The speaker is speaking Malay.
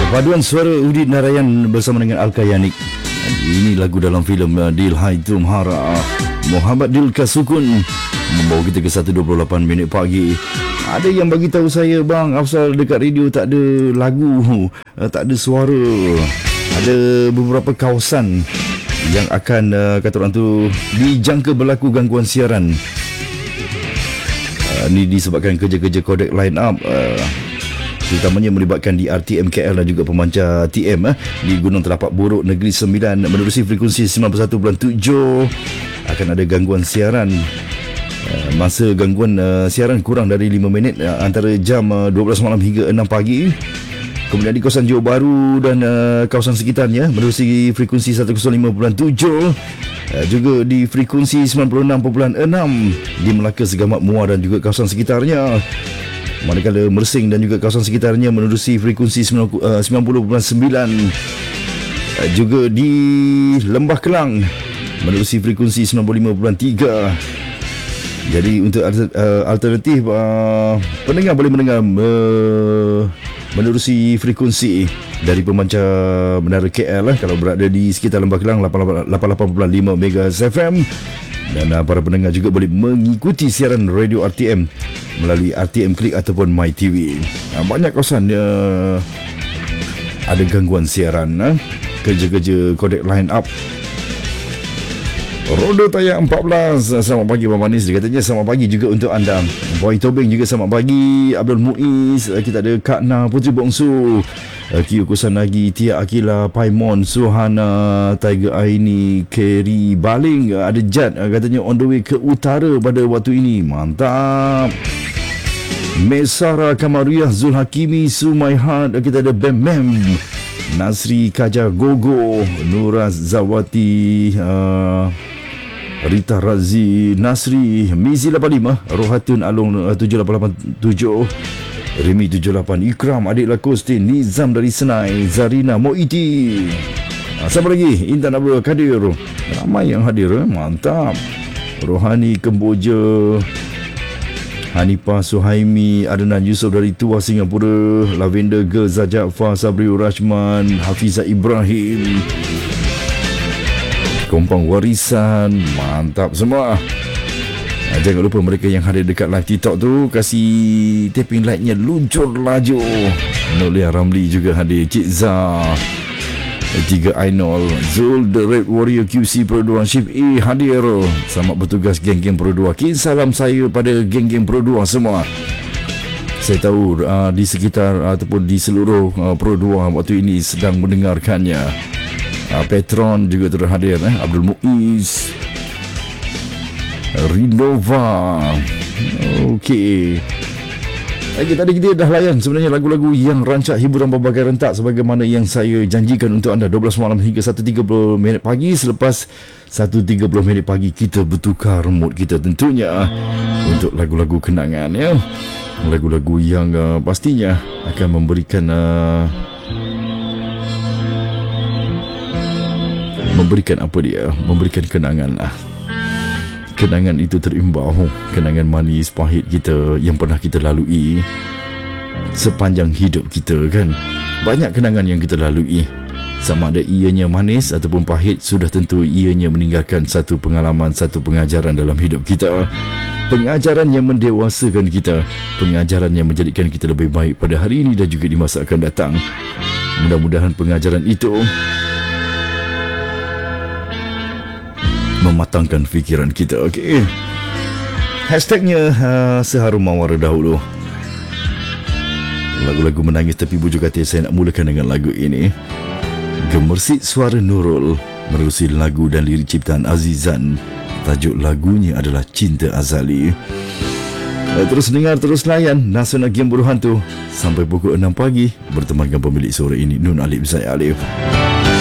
Paduan suara Udit Narayan bersama dengan Alkayanik. Ini lagu dalam filem Dil Hai Tum Hara. Muhammad Dil Kasukun membawa kita ke 1.28 minit pagi. Ada yang bagi tahu saya, bang, asal dekat radio tak ada lagu, tak ada suara. Ada beberapa kawasan yang akan kata orang tu dijangka berlaku gangguan siaran. Ini disebabkan kerja-kerja kodek line up, terutamanya melibatkan di RTM KL dan juga pemancar TM di Gunung Telapak Borok Negeri Sembilan menerusi frekuensi 91.7 akan ada gangguan siaran. Masa gangguan siaran kurang dari 5 minit antara jam 12 malam hingga 6 pagi. Kemudian di kawasan Johor Bahru dan kawasan sekitarnya menerusi frekuensi 105.7, juga di frekuensi 96.6 di Melaka, Segamat, Muar dan juga kawasan sekitarnya. Manakala Mersing dan juga kawasan sekitarnya menerusi frekuensi 90.9, juga di Lembah Kelang menerusi frekuensi 95.3. Jadi untuk alternatif, pendengar boleh mendengar menerusi frekuensi dari pemancar Menara KL kalau berada di sekitar Lembah Kelang 88.5 MHz FM. Dan para pendengar juga boleh mengikuti siaran radio RTM melalui RTM Klik ataupun MyTV. Banyak kawasan ada gangguan siaran, kerja-kerja kodek line up. Roda Tayar 14. Selamat pagi Abang Manis. Dia katanya selamat pagi juga untuk anda. Boy Tobing juga selamat pagi. Abdul Muiz. Kita ada Kak Na Putri Bongsu, Kiyo Kusanagi, Tia Akila, Paimon, Suhana, Tiger Aini, Kerry Baling. Ada Jad katanya on the way ke utara pada waktu ini. Mantap. Mesara Kamariah, Zul Hakimi, Sumaihat. Kita ada Bem Mem, Nasri Kajar Gogo, Nura Zawati, Rita Razi, Nasri, Mizi 85, Rohatun Along 7887, Rimi 78, Ikram, Adik Lakoste, Nizam dari Senai, Zarina Moiti. Siapa lagi? Intan Abdul Kadir. Ramai yang hadir, mantap. Rohani Kemboja, Hanifah Suhaimi, Adnan Yusof dari Tua Singapura, Lavender Girl, Zajafar, Sabriul Rashman, Hafizah Ibrahim, Kompang Warisan, mantap semua. Jangan lupa mereka yang hadir dekat live TikTok tu, kasih tapping like-nya luncur laju. Nolia Ramli juga hadir, Cik Zah, 3 Ainol, Zul The Red Warrior QC Pro 2 Shift A hadir. Selamat bertugas geng-geng Pro 2. Salam saya pada geng-geng Pro 2 semua. Saya tahu di sekitar ataupun di seluruh Pro 2 waktu ini sedang mendengarkannya. Petron juga terhadir, Abdul Muiz, Rindova. Okey. Tadi kita dah layan sebenarnya lagu-lagu yang rancak hiburan berbagai rentak sebagaimana yang saya janjikan untuk anda. 12 malam hingga 1.30 minit pagi. Selepas 1.30 minit pagi kita bertukar mood kita tentunya untuk lagu-lagu kenangan, ya. Lagu-lagu yang pastinya akan memberikan memberikan kenangan lah. Kenangan itu terimbau, kenangan manis pahit kita yang pernah kita lalui sepanjang hidup kita, kan. Banyak kenangan yang kita lalui, sama ada ianya manis ataupun pahit, sudah tentu ianya meninggalkan satu pengalaman, satu pengajaran dalam hidup kita. Pengajaran yang mendewasakan kita, pengajaran yang menjadikan kita lebih baik pada hari ini dan juga di masa akan datang. Mudah-mudahan pengajaran itu mematangkan fikiran kita. Okey. Hashtagnya Seharum Mawar dahulu. Lagu-lagu menangis tapi bujuk hati. Saya nak mulakan dengan lagu ini. Gemersit suara Nurul menerusi lagu dan lirik ciptaan Azizan. Tajuk lagunya adalah Cinta Azali. Terus dengar, terus layan Nasional Game Buruh Hantu sampai pukul 6 pagi bertemankan pemilik suara ini, Nun Alif, saya Alif.